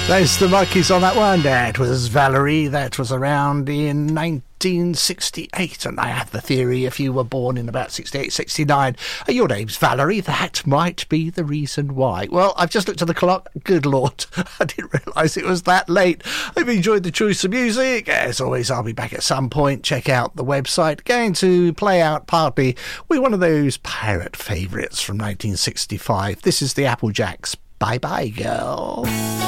There's the Monkees on that one. That was Valerie. That was around in 1968. And I have the theory if you were born in about 68, 69, your name's Valerie, that might be the reason why. Well, I've just looked at the clock. Good Lord, I didn't realise it was that late. I've enjoyed the choice of music. As always, I'll be back at some point. Check out the website. Going to play out partly with one of those pirate favourites from 1965. This is the Applejacks. Bye-bye, girl.